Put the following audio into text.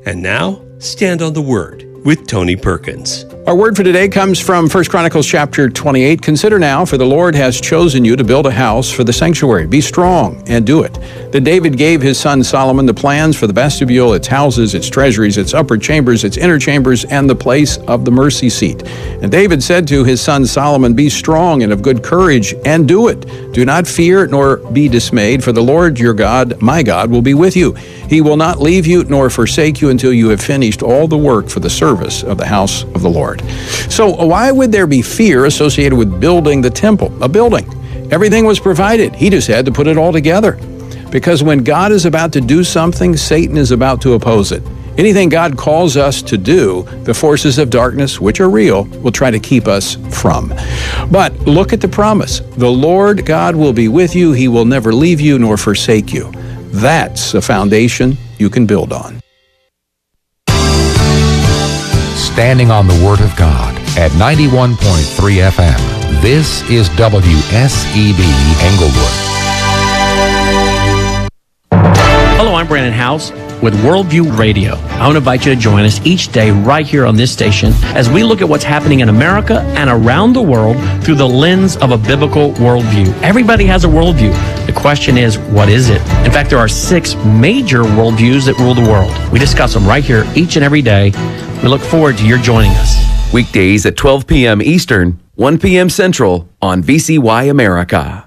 And now, Stand on the Word with Tony Perkins. Our word for today comes from 1 Chronicles chapter 28. Consider now, for the Lord has chosen you to build a house for the sanctuary. Be strong and do it. Then David gave his son Solomon the plans for the vestibule, its houses, its treasuries, its upper chambers, its inner chambers, and the place of the mercy seat. And David said to his son Solomon, Be strong and of good courage, and do it. Do not fear nor be dismayed, for the Lord your God, my God, will be with you. He will not leave you nor forsake you until you have finished all the work for the service of the house of the Lord. So why would there be fear associated with building the temple, a building? Everything was provided. He just had to put it all together. Because when God is about to do something, Satan is about to oppose it. Anything God calls us to do, the forces of darkness, which are real, will try to keep us from. But look at the promise. The Lord God will be with you. He will never leave you nor forsake you. That's a foundation you can build on. Standing on the Word of God at 91.3 FM. This is WSEB Englewood. Hello, I'm Brandon House with Worldview Radio. I want to invite you to join us each day right here on this station as we look at what's happening in America and around the world through the lens of a biblical worldview. Everybody has a worldview. The question is, what is it? In fact, there are 6 major worldviews that rule the world. We discuss them right here each and every day. We look forward to your joining us. Weekdays at 12 p.m. Eastern, 1 p.m. Central on VCY America.